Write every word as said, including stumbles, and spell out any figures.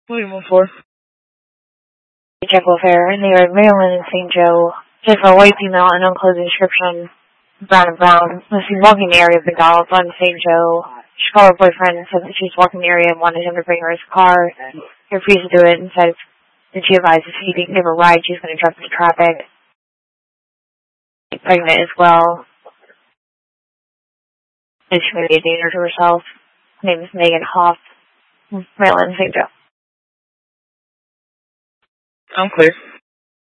William one four. Check welfare in the area of Maryland and Saint Joe. Just for a white female, an unclosed description, brown and brown. Was seen walking in the area of McDonald's on Saint Joe. She called her boyfriend and said that she was walking in the area and wanted him to bring her his car. He refused to do it and said that she advised if he didn't give her a ride, she was going to jump into traffic. She's pregnant as well. And she may be a danger to herself. Her name is Megan Hoff, Maryland and Saint Joe. I'm clear.